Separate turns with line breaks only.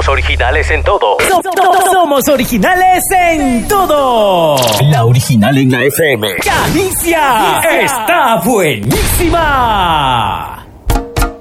Somos originales en todo.
Somos originales en todo.
La original en la FM.
¡Caricia! ¡Está buenísima!